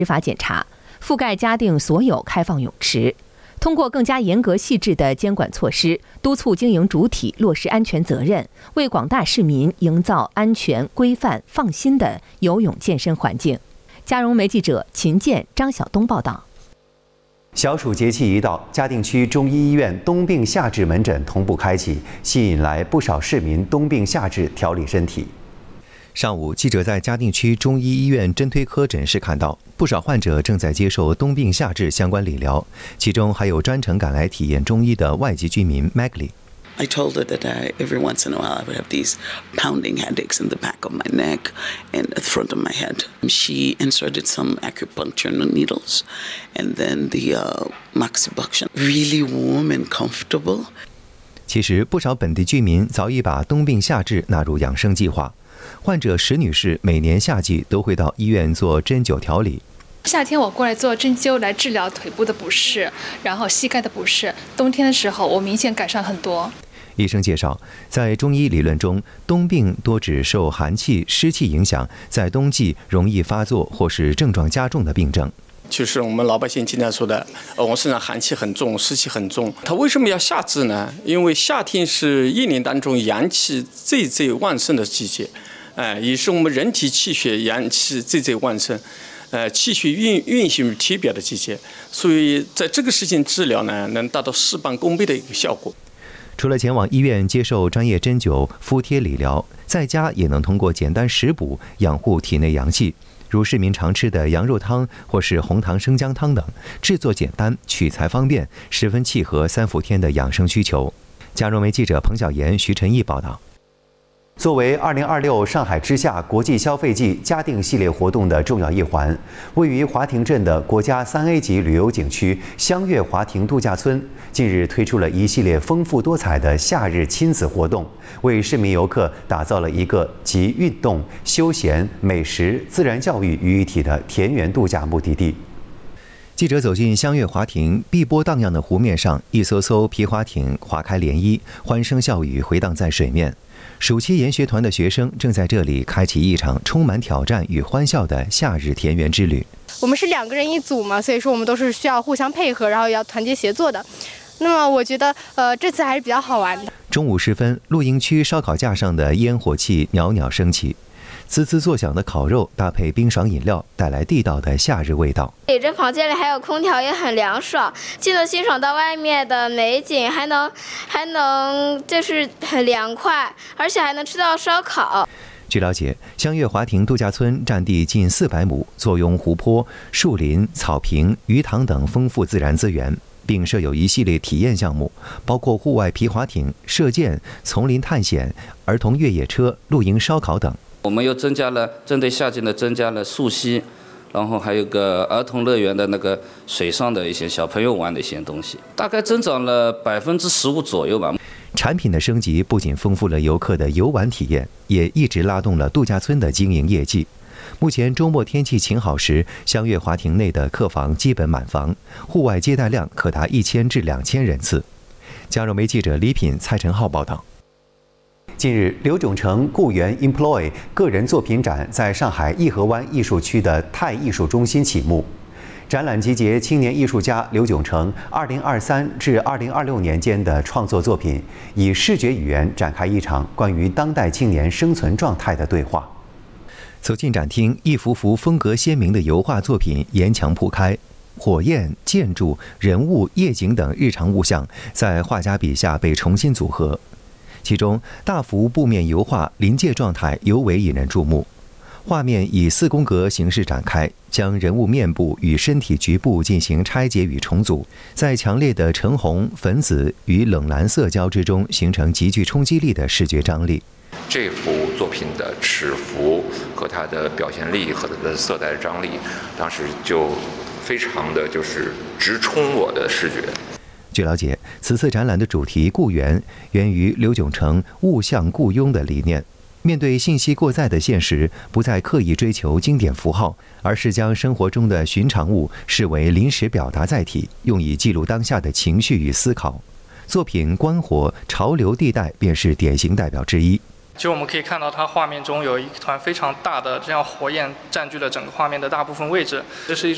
执法检查，覆盖嘉定所有开放泳池。通过更加严格细致的监管措施，督促经营主体落实安全责任，为广大市民营造安全、规范、放心的游泳健身环境。嘉荣媒记者秦健、张晓东报道。 小暑节气一到，嘉定区中医医院冬病夏治门诊同步开启，吸引来不少市民冬病夏治调理身体。 上午，记者在嘉定区中医医院针推科诊室看到，不少患者正在接受冬病夏治相关理疗，其中还有专程赶来体验中医的外籍居民 Maggie。I told her that every once in a while I would have these pounding headaches in the back of my neck and the front of my head. She inserted some acupuncture needles and then the moxibustion. Really warm and comfortable. 其实，不少本地居民早已把冬病夏治纳入养生计划。患者石女士每年夏季都会到医院做针灸调理。 夏天我过来做针灸来治疗腿部的不适，然后膝盖的不适。冬天的时候我明显改善很多。 医生介绍，在中医理论中，冬病多指受寒气、湿气影响，在冬季容易发作或是症状加重的病症。 就是我们老百姓经常说的，我身上寒气很重，湿气很重。它为什么要夏治呢？因为夏天是一年当中阳气最旺盛的季节，也是我们人体气血阳气最旺盛，气血运行体表的季节。所以在这个事情治疗呢，能达到事半功倍的一个效果。 除了前往医院接受专业针灸、敷贴理疗，在家也能通过简单食补养护体内阳气。如市民常吃的羊肉汤或是红糖生姜汤等，制作简单，取材方便，十分契合三伏天的养生需求。嘉荣媒记者彭晓妍、徐晨毅报道。 作为2026上海之夏国际消费季嘉定系列活动的重要一环，位于华亭镇的国家3A 级旅游景区香悦华亭度假村近日推出了一系列丰富多彩的夏日亲子活动，为市民游客打造了一个集运动、休闲、美食、自然教育于一体的田园度假目的地。 记者走进香悦华亭，碧波荡漾的湖面上，一艘艘皮划艇划开涟漪，欢声笑语回荡在水面。暑期研学团的学生正在这里开启一场充满挑战与欢笑的夏日田园之旅。 我们是2个人一组嘛，所以说我们都是需要互相配合，然后要团结协作的。那么我觉得这次还是比较好玩的。 中午时分，露营区烧烤架上的烟火气袅袅升起，滋滋作响的烤肉搭配冰爽饮料，带来地道的夏日味道。 这房间里还有空调，也很凉爽，既能欣赏到外面的美景，还能就是很凉快，而且还能吃到烧烤。 据了解，香悦华亭度假村占地近400亩，坐拥湖泊、树林、草坪、鱼塘等丰富自然资源，并设有一系列体验项目，包括户外皮划艇、射箭、丛林探险、儿童越野车、露营烧烤等。 我们又针对夏季呢，增加了溯溪，然后还有个儿童乐园的那个水上的一些小朋友玩的一些东西，大概增长了15%左右吧。 产品的升级不仅丰富了游客的游玩体验，也一直拉动了度假村的经营业绩。目前周末天气晴好时，香悦华亭内的客房基本满房，户外接待量可达1000至2000人次。嘉荣媒记者李品、蔡晨浩报道。 近日，刘炯成雇员 Employ 个人作品展在上海颐和湾艺术区的泰艺术中心启幕。展览集结青年艺术家刘炯成2023至2026年间的创作作品，以视觉语言展开一场关于当代青年生存状态的对话。 走进展厅，一幅幅风格鲜明的油画作品沿墙铺开，火焰、建筑、人物、夜景等日常物象在画家笔下被重新组合。其中，大幅布面油画临界状态尤为引人注目。画面以4宫格形式展开，将人物面部与身体局部进行拆解与重组，在强烈的橙红、粉紫与冷蓝色交织中，形成极具冲击力的视觉张力。 这幅作品的尺幅和它的表现力和它的色彩张力，当时就非常的就是直冲我的视觉。 据了解，此次展览的主题“故园”源于刘炯成物象故庸的理念。面对信息过载的现实，不再刻意追求经典符号，而是将生活中的寻常物视为临时表达载体，用以记录当下的情绪与思考。作品《观火潮流地带》便是典型代表之一。 其实我们可以看到，它画面中有一团非常大的这样火焰占据了整个画面的大部分位置，这是一